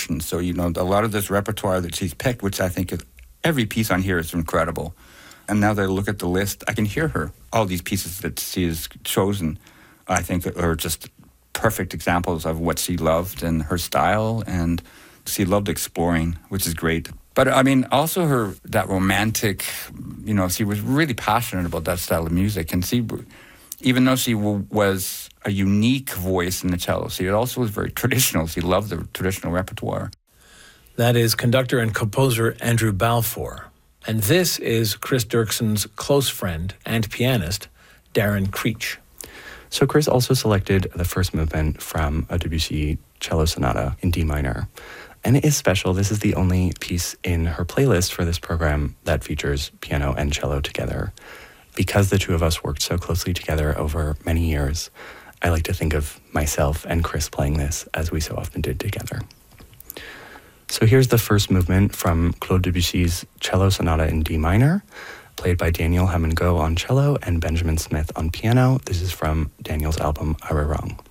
emotions. So, a lot of this repertoire that she's picked, which I think every piece on here is incredible. And now that I look at the list, I can hear her. All these pieces that she has chosen, I think, are just perfect examples of what she loved and her style, and she loved exploring, which is great. But also that romantic, she was really passionate about that style of music. And even though she was a unique voice in the cello, she also was very traditional. She loved the traditional repertoire. That is conductor and composer Andrew Balfour. And this is Chris Dirkson's close friend and pianist, Darren Creech. So Chris also selected the first movement from a Debussy cello sonata in D minor. And it is special. This is the only piece in her playlist for this program that features piano and cello together. Because the two of us worked so closely together over many years, I like to think of myself and Chris playing this as we so often did together. So here's the first movement from Claude Debussy's cello sonata in D minor, played by Daniel Hammond-Go on cello and Benjamin Smith on piano. This is from Daniel's album Arirang.